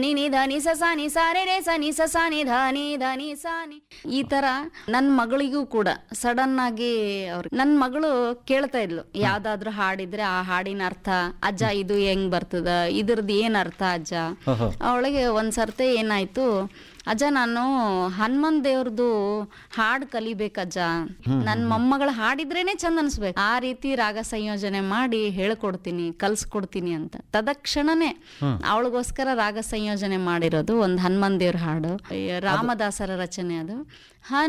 ನೀನಿ ಧನಿ ಸಸಾನಿ ಸಾರೆ ರೇ ಸನಿ ಸಸಾನಿ ಧನಿ ಧನಿ ಸಾನಿ. ಈ ತರ ನನ್ ಮಗಳಿಗೂ ಕೂಡ ಸಡನ್ ಆಗಿ ನನ್ ಮಗಳು ಕೇಳ್ತಾ ಇದ್ಲು, ಯಾವ್ದಾದ್ರು ಹಾಡಿದ್ರೆ ಆ ಹಾಡಿನ ಅರ್ಥ ಅಜ್ಜ ಇದು ಹೆಂಗ್ ಬರ್ತದ, ಇದ್ರದ್ದು ಏನ್ ಅರ್ಥ ಅಜ್ಜ. ಅವಳಿಗೆ ಒಂದ್ಸರ್ತಿ ಏನಾಯ್ತು, ಅಜ್ಜ ನಾನು ಹನುಮನ್ ದೇವ್ರದ್ದು ಹಾಡು ಕಲಿಬೇಕಜ್ಜ, ನನ್ ಮೊಮ್ಮಗಳ ಹಾಡಿದ್ರೇನೆ ಚಂದ ಅನ್ಸ್ಬೇಕು, ಆ ರೀತಿ ರಾಗ ಸಂಯೋಜನೆ ಮಾಡಿ ಹೇಳ್ಕೊಡ್ತೀನಿ ಕಲ್ಸ್ಕೊಡ್ತೀನಿ ಅಂತ. ತದಕ್ಷಣನೇ ಅವಳಿಗೋಸ್ಕರ ರಾಗ ಸಂಯೋಜನೆ ಮಾಡಿರೋದು ಒಂದು ಹನುಮನ್ ದೇವ್ರ ಹಾಡು, ರಾಮದಾಸರ ರಚನೆ ಅದು.